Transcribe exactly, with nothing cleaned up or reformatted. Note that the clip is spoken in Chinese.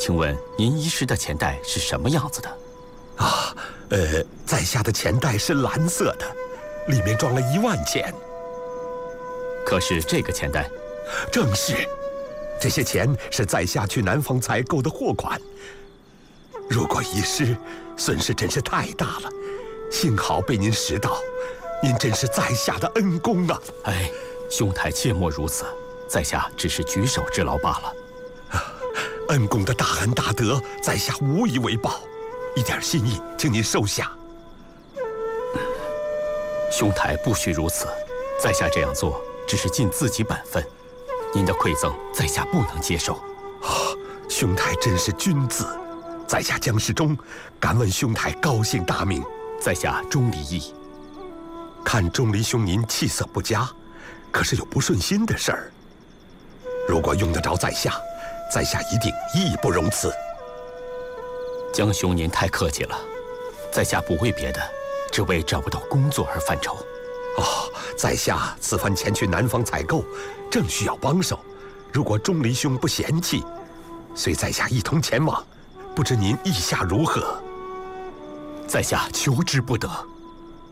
请问您遗失的钱袋是什么样子的？ 啊，呃，在下的钱袋是蓝色的，里面装了一万钱。 可是这个钱袋， 正是，这些钱是在下去南方采购的货款。如果遗失，损失真是太大了。幸好被您识到，您真是在下的恩公啊！ 哎，兄台切莫如此，在下只是举手之劳罢了。 啊，恩公的大恩大德，在下无以为报，一点心意，请您收下。 兄台不须如此，在下这样做只是尽自己本分，您的馈赠，在下不能接受。 啊，兄台真是君子，在下江世忠，敢问兄台高姓大名？ 在下钟离义。 看钟离兄您气色不佳，可是有不顺心的事儿。如果用得着在下，在下一定义不容辞。 江兄您太客气了，在下不为别的，只为找不到工作而犯愁。 哦，在下此番前去南方采购，正需要帮手。如果钟离兄不嫌弃，随在下一同前往，不知您意下如何？ 在下求之不得。